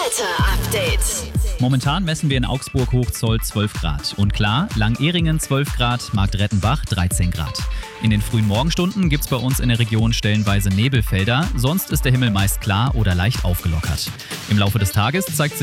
Wetter-Update. Momentan messen wir in Augsburg Hochzoll 12 Grad. Und klar, Langehringen 12 Grad, Marktrettenbach 13 Grad. In den frühen Morgenstunden gibt es bei uns in der Region stellenweise Nebelfelder, sonst ist der Himmel meist klar oder leicht aufgelockert. Im Laufe des Tages zeigt